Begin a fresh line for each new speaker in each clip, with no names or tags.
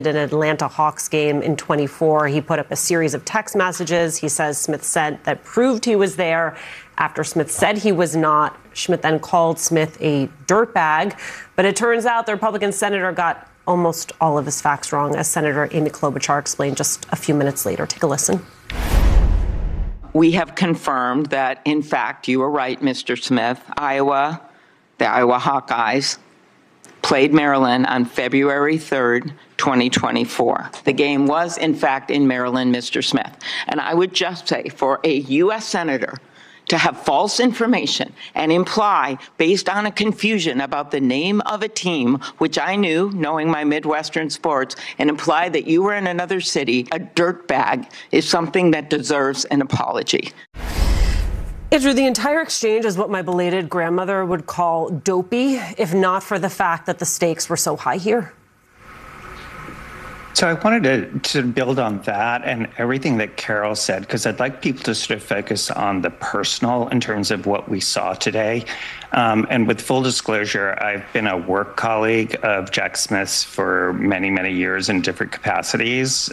an Atlanta Hawks game in 24. He put up a series of text messages he says Smith sent that proved he was there. After Smith said he was not, Schmidt then called Smith a dirtbag. But it turns out the Republican senator got almost all of his facts wrong, as Senator Amy Klobuchar explained just a few minutes later. Take a listen.
We have confirmed that, in fact, you were right, Mr. Smith. The Iowa Hawkeyes played Maryland on February 3rd, 2024. The game was, in fact, in Maryland, Mr. Smith. And I would just say, for a U.S. senator to have false information and imply, based on a confusion about the name of a team, which I knew, knowing my Midwestern sports, and imply that you were in another city, a dirtbag, is something that deserves an apology.
Andrew, the entire exchange is what my belated grandmother would call dopey, if not for the fact that the stakes were so high here.
So I wanted to build on that and everything that Carol said, because I'd like people to sort of focus on the personal in terms of what we saw today. And with full disclosure, I've been a work colleague of Jack Smith's for many, many years in different capacities.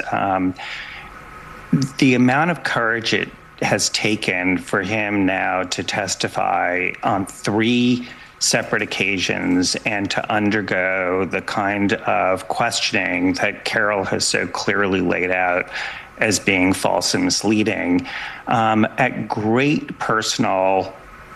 The amount of courage it has taken for him now to testify on 3 separate occasions and to undergo the kind of questioning that Carol has so clearly laid out as being false and misleading, at great personal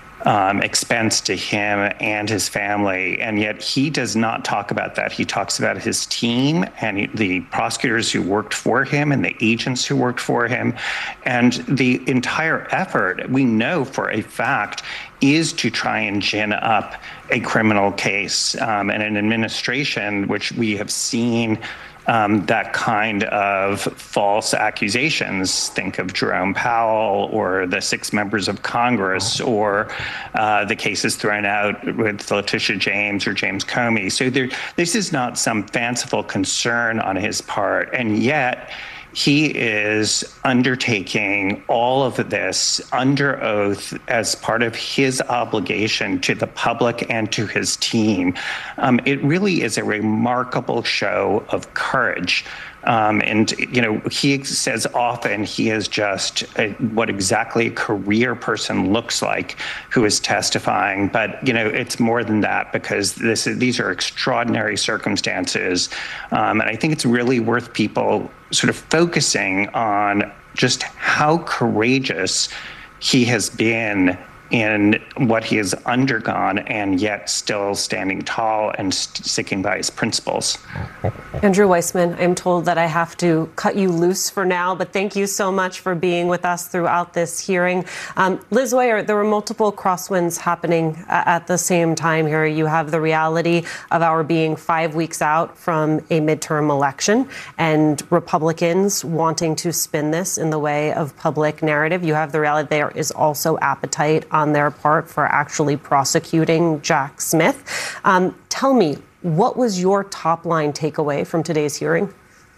expense to him and his family. And yet he does not talk about that. He talks about his team and the prosecutors who worked for him and the agents who worked for him. And the entire effort, we know for a fact, is to try and gin up a criminal case, and an administration which we have seen that kind of false accusations. Think of Jerome Powell or the 6 members of Congress, or the cases thrown out with Letitia James or James Comey. So this is not some fanciful concern on his part, and yet he is undertaking all of this under oath as part of his obligation to the public and to his team. It really is a remarkable show of courage. And, you know, he says often he is just what exactly a career person looks like who is testifying. But, you know, it's more than that, because these are extraordinary circumstances. And I think it's really worth people sort of focusing on just how courageous he has been in what he has undergone, and yet still standing tall and sticking by his principles.
Andrew Weissmann, I'm told that I have to cut you loose for now, but thank you so much for being with us throughout this hearing. Liz Weyer, there were multiple crosswinds happening at the same time here. You have the reality of our being 5 weeks out from a midterm election and Republicans wanting to spin this in the way of public narrative. You have the reality there is also appetite on their part for actually prosecuting Jack Smith. Tell me, what was your top line takeaway from today's hearing?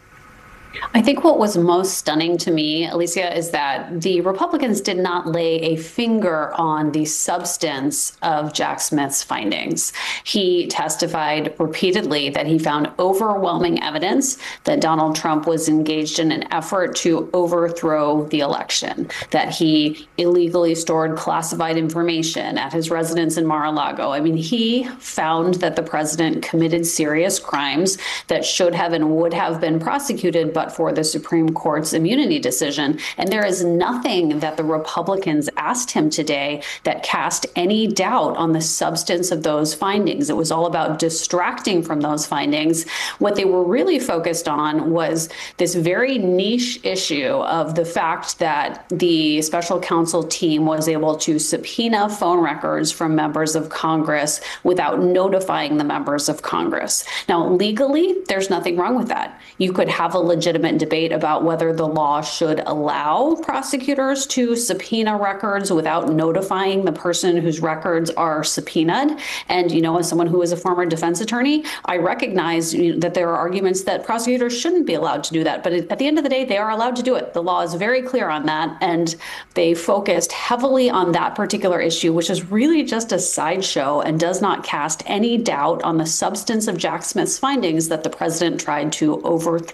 I think what was most stunning to me, Alicia, is that the Republicans did not lay a finger on the substance of Jack Smith's findings. He testified repeatedly that he found overwhelming evidence that Donald Trump was engaged in an effort to overthrow the election, that he illegally stored classified information at his residence in Mar-a-Lago. I mean, he found that the president committed serious crimes that should have and would have been prosecuted, but for the Supreme Court's immunity decision. And there is nothing that the Republicans asked him today that cast any doubt on the substance of those findings. It was all about distracting from those findings. What they were really focused on was this very niche issue of the fact that the special counsel team was able to subpoena phone records from members of Congress without notifying the members of Congress. Now, legally, there's nothing wrong with that. You could have a legitimate legitimate debate about whether the law should allow prosecutors to subpoena records without notifying the person whose records are subpoenaed. And, as someone who is a former defense attorney, I recognize that there are arguments that prosecutors shouldn't be allowed to do that. But at the end of the day, they are allowed to do it. The law is very clear on that. And they focused heavily on that particular issue, which is really just a sideshow and does not cast any doubt on the substance of Jack Smith's findings that the president tried to overthrow.